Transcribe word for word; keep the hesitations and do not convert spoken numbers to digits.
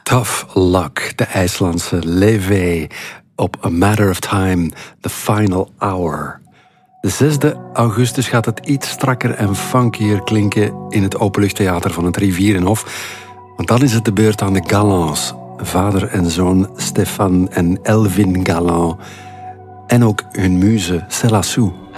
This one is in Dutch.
Tough Luck, de IJslandse Leve op A Matter of Time, The Final Hour. De zesde augustus gaat het iets strakker en funkier klinken in het openluchttheater van het Rivierenhof. Want dan is het de beurt aan de Gallants, vader en zoon Stefan en Elvin Gallant. En ook hun muze Céla Sou.